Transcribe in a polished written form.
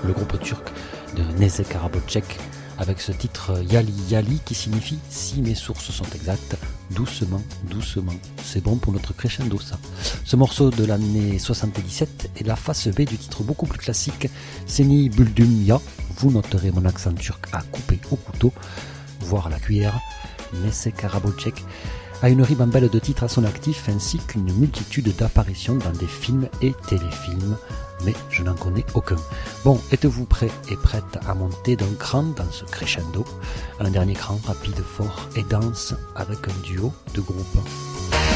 le groupe turc de Neze Karabocek, avec ce titre Yali Yali qui signifie, si mes sources sont exactes, doucement, doucement. C'est bon pour notre crescendo ça. Ce morceau de l'année 77 est la face B du titre beaucoup plus classique Seni Buldum Ya. Vous noterez mon accent turc à couper au couteau, voire à la cuillère. Neze Karabocek a une ribambelle de titres à son actif ainsi qu'une multitude d'apparitions dans des films et téléfilms, mais je n'en connais aucun. Bon, êtes-vous prêts et prêtes à monter d'un cran dans ce crescendo? Un dernier cran rapide, fort et dense avec un duo de groupe.